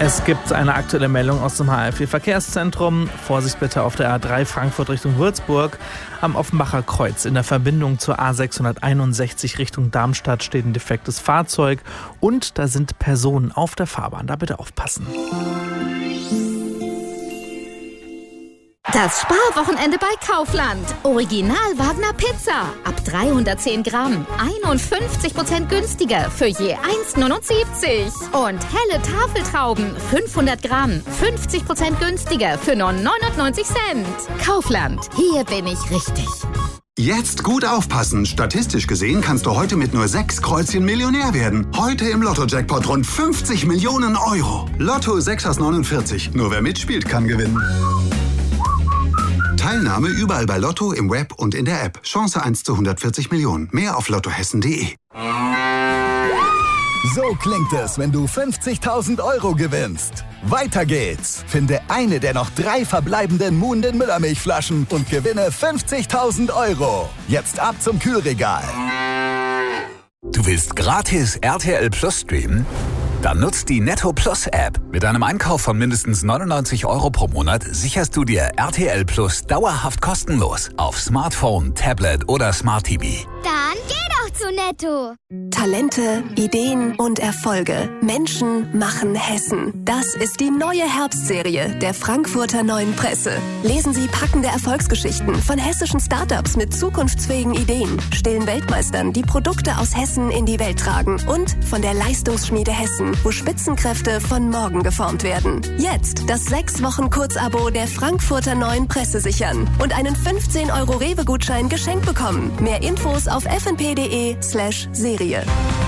Es gibt eine aktuelle Meldung aus dem HR4 Verkehrszentrum. Vorsicht bitte auf der A3 Frankfurt Richtung Würzburg. Am Offenbacher Kreuz in der Verbindung zur A661 Richtung Darmstadt steht ein defektes Fahrzeug. Und da sind Personen auf der Fahrbahn. Da bitte aufpassen. Das Sparwochenende bei Kaufland. Original Wagner Pizza. Ab 310 Gramm. 51% günstiger für je 1,79. Und helle Tafeltrauben. 500 Gramm. 50% günstiger für nur 99 Cent. Kaufland. Hier bin ich richtig. Jetzt gut aufpassen. Statistisch gesehen kannst du heute mit nur 6 Kreuzchen Millionär werden. Heute im Lotto-Jackpot rund 50 Millionen Euro. Lotto 6 aus 49. Nur wer mitspielt, kann gewinnen. Teilnahme überall bei Lotto, im Web und in der App. Chance 1 zu 140 Millionen. Mehr auf lottohessen.de. So klingt es, wenn du 50.000 Euro gewinnst. Weiter geht's. Finde eine der noch 3 verbleibenden Muhnden Müllermilchflaschen und gewinne 50.000 Euro. Jetzt ab zum Kühlregal. Du willst gratis RTL Plus streamen? Dann nutzt die Netto Plus App. Mit einem Einkauf von mindestens 99 Euro pro Monat sicherst du dir RTL Plus dauerhaft kostenlos auf Smartphone, Tablet oder Smart TV. Dann geh doch zu Netto. Talente, Ideen und Erfolge. Menschen machen Hessen. Das ist die neue Herbstserie der Frankfurter Neuen Presse. Lesen Sie packende Erfolgsgeschichten von hessischen Startups mit zukunftsfähigen Ideen, stillen Weltmeistern, die Produkte aus Hessen in die Welt tragen und von der Leistungsschmiede Hessen, wo Spitzenkräfte von morgen geformt werden. Jetzt das 6-Wochen-Kurzabo der Frankfurter Neuen Presse sichern und einen 15 € Rewe-Gutschein geschenkt bekommen. Mehr Infos auf fnp.de/Serie.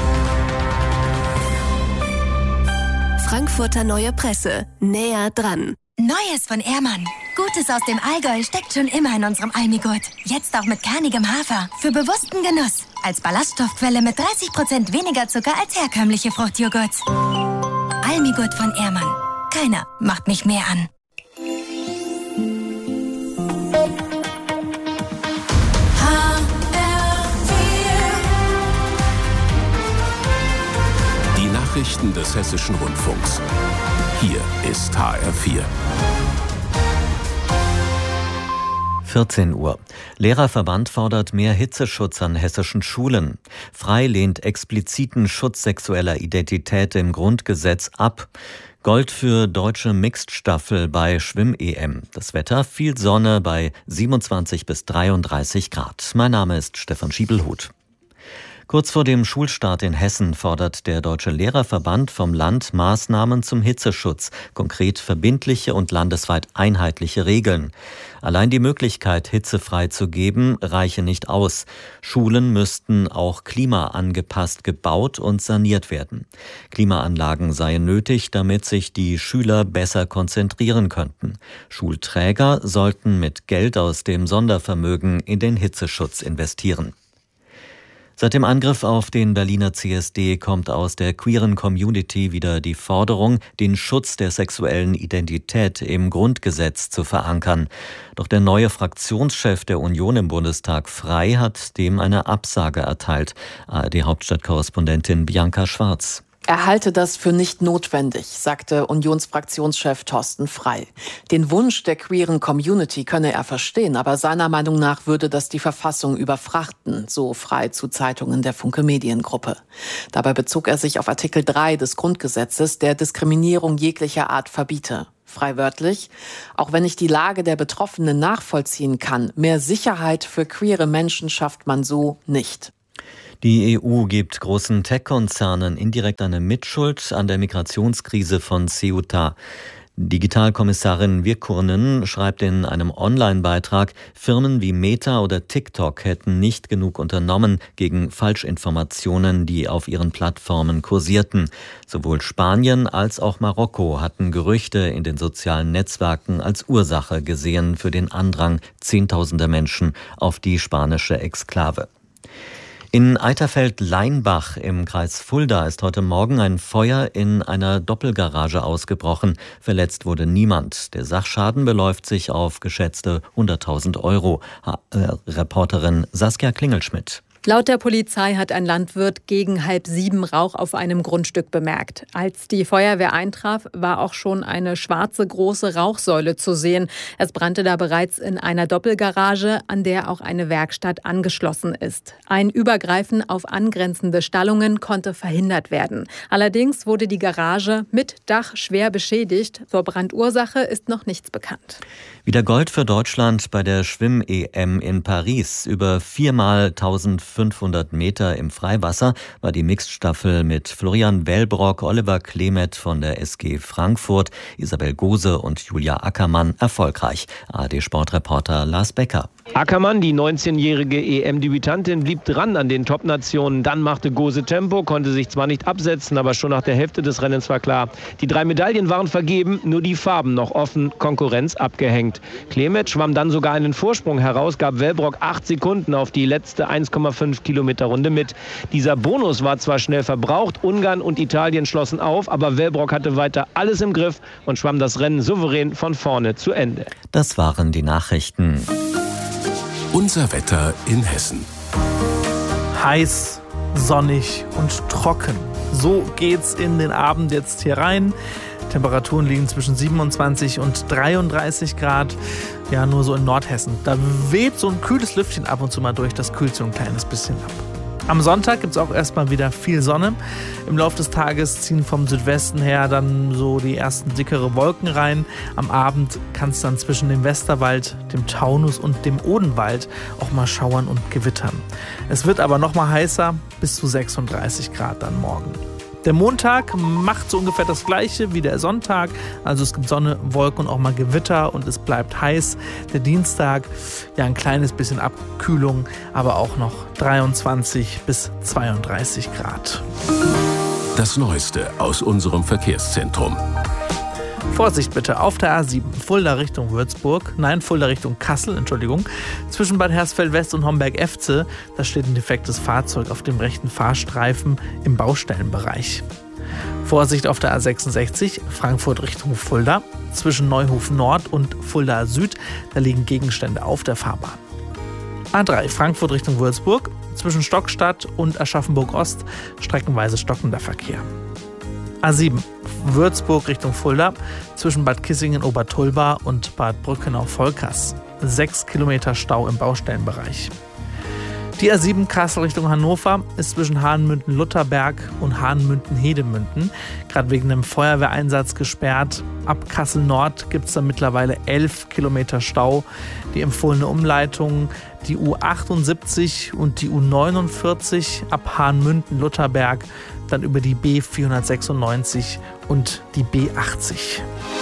Frankfurter Neue Presse. Näher dran. Neues von Ehrmann. Gutes aus dem Allgäu steckt schon immer in unserem Almigurt. Jetzt auch mit kernigem Hafer. Für bewussten Genuss. Als Ballaststoffquelle mit 30% weniger Zucker als herkömmliche Fruchtjoghurts. Almigurt von Ehrmann. Keiner macht mich mehr an. Die Nachrichten des Hessischen Rundfunks. Hier ist HR4. 14 Uhr. Lehrerverband fordert mehr Hitzeschutz an hessischen Schulen. Frei lehnt expliziten Schutz sexueller Identität im Grundgesetz ab. Gold für deutsche Mixed-Staffel bei Schwimm-EM. Das Wetter, viel Sonne bei 27 bis 33 Grad. Mein Name ist Stefan Schiebelhut. Kurz vor dem Schulstart in Hessen fordert der Deutsche Lehrerverband vom Land Maßnahmen zum Hitzeschutz, konkret verbindliche und landesweit einheitliche Regeln. Allein die Möglichkeit, hitzefrei zu geben, reiche nicht aus. Schulen müssten auch klimaangepasst gebaut und saniert werden. Klimaanlagen seien nötig, damit sich die Schüler besser konzentrieren könnten. Schulträger sollten mit Geld aus dem Sondervermögen in den Hitzeschutz investieren. Seit dem Angriff auf den Berliner CSD kommt aus der queeren Community wieder die Forderung, den Schutz der sexuellen Identität im Grundgesetz zu verankern. Doch der neue Fraktionschef der Union im Bundestag, Frei, hat dem eine Absage erteilt. ARD-Hauptstadtkorrespondentin Bianca Schwarz. Er halte das für nicht notwendig, sagte Unionsfraktionschef Thorsten Frei. Den Wunsch der queeren Community könne er verstehen, aber seiner Meinung nach würde das die Verfassung überfrachten, so Frei zu Zeitungen der Funke Mediengruppe. Dabei bezog er sich auf Artikel 3 des Grundgesetzes, der Diskriminierung jeglicher Art verbiete. Frei wörtlich: Auch wenn ich die Lage der Betroffenen nachvollziehen kann, mehr Sicherheit für queere Menschen schafft man so nicht. Die EU gibt großen Tech-Konzernen indirekt eine Mitschuld an der Migrationskrise von Ceuta. Digitalkommissarin Virkkunen schreibt in einem Online-Beitrag, Firmen wie Meta oder TikTok hätten nicht genug unternommen gegen Falschinformationen, die auf ihren Plattformen kursierten. Sowohl Spanien als auch Marokko hatten Gerüchte in den sozialen Netzwerken als Ursache gesehen für den Andrang Zehntausender Menschen auf die spanische Exklave. In Eiterfeld-Leinbach im Kreis Fulda ist heute Morgen ein Feuer in einer Doppelgarage ausgebrochen. Verletzt wurde niemand. Der Sachschaden beläuft sich auf geschätzte 100.000 Euro. Reporterin Saskia Klingelschmidt. Laut der Polizei hat ein Landwirt gegen 6:30 Rauch auf einem Grundstück bemerkt. Als die Feuerwehr eintraf, war auch schon eine schwarze große Rauchsäule zu sehen. Es brannte da bereits in einer Doppelgarage, an der auch eine Werkstatt angeschlossen ist. Ein Übergreifen auf angrenzende Stallungen konnte verhindert werden. Allerdings wurde die Garage mit Dach schwer beschädigt. Zur Brandursache ist noch nichts bekannt. Wieder Gold für Deutschland bei der Schwimm-EM in Paris. Über 4x 1500 Meter im Freiwasser war die Mixed-Staffel mit Florian Wellbrock, Oliver Klemet von der SG Frankfurt, Isabel Gose und Julia Ackermann erfolgreich. ARD-Sportreporter Lars Becker. Ackermann, die 19-jährige EM-Debütantin, blieb dran an den Top-Nationen. Dann machte Gose Tempo, konnte sich zwar nicht absetzen, aber schon nach der Hälfte des Rennens war klar, die 3 Medaillen waren vergeben, nur die Farben noch offen, Konkurrenz abgehängt. Klemet schwamm dann sogar einen Vorsprung heraus, gab Wellbrock 8 Sekunden auf die letzte 1,5 Kilometer Runde mit. Dieser Bonus war zwar schnell verbraucht, Ungarn und Italien schlossen auf, aber Wellbrock hatte weiter alles im Griff und schwamm das Rennen souverän von vorne zu Ende. Das waren die Nachrichten. Unser Wetter in Hessen. Heiß, sonnig und trocken. So geht's in den Abend jetzt hier rein. Temperaturen liegen zwischen 27 und 33 Grad. Ja, nur so in Nordhessen. Da weht so ein kühles Lüftchen ab und zu mal durch. Das kühlt so ein kleines bisschen ab. Am Sonntag gibt es auch erstmal wieder viel Sonne. Im Laufe des Tages ziehen vom Südwesten her dann so die ersten dickere Wolken rein. Am Abend kann es dann zwischen dem Westerwald, dem Taunus und dem Odenwald auch mal schauern und gewittern. Es wird aber noch mal heißer, bis zu 36 Grad dann morgen. Der Montag macht so ungefähr das Gleiche wie der Sonntag. Also es gibt Sonne, Wolken und auch mal Gewitter und es bleibt heiß. Der Dienstag, ja, ein kleines bisschen Abkühlung, aber auch noch 23 bis 32 Grad. Das Neueste aus unserem Verkehrszentrum. Vorsicht bitte auf der A7, Fulda Richtung Fulda Richtung Kassel, zwischen Bad Hersfeld-West und Homberg-Efze, da steht ein defektes Fahrzeug auf dem rechten Fahrstreifen im Baustellenbereich. Vorsicht auf der A66, Frankfurt Richtung Fulda, zwischen Neuhof Nord und Fulda Süd, da liegen Gegenstände auf der Fahrbahn. A3, Frankfurt Richtung Würzburg, zwischen Stockstadt und Aschaffenburg Ost, streckenweise stockender Verkehr. A7, Würzburg Richtung Fulda, zwischen Bad Kissingen-Obertulba und Bad Brückenau-Volkers. 6 Kilometer Stau im Baustellenbereich. Die A7 Kassel Richtung Hannover ist zwischen Hahnemünden-Lutherberg und Hahnemünden-Hedemünden gerade wegen einem Feuerwehreinsatz gesperrt. Ab Kassel Nord gibt es dann mittlerweile 11 Kilometer Stau. Die empfohlene Umleitung, die U78 und die U49 ab Hahnemünden-Lutherberg, dann über die B496 und die B80.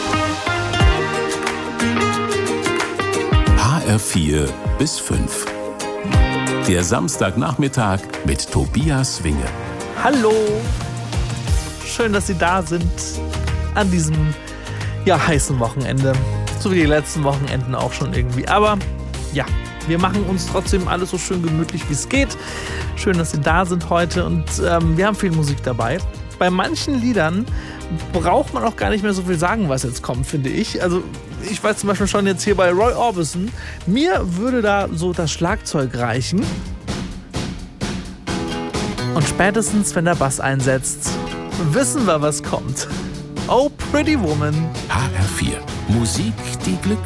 HR4 bis 5. Der Samstagnachmittag mit Tobias Winge. Hallo, schön, dass Sie da sind an diesem heißen Wochenende. So wie die letzten Wochenenden auch schon irgendwie. Aber ja, wir machen uns trotzdem alles so schön gemütlich, wie es geht. Schön, dass Sie da sind heute und wir haben viel Musik dabei. Bei manchen Liedern braucht man auch gar nicht mehr so viel sagen, was jetzt kommt, finde ich. Also ich weiß zum Beispiel schon jetzt hier bei Roy Orbison, mir würde da so das Schlagzeug reichen. Und spätestens, wenn der Bass einsetzt, wissen wir, was kommt. Oh, Pretty Woman. HR4. Musik, die Glück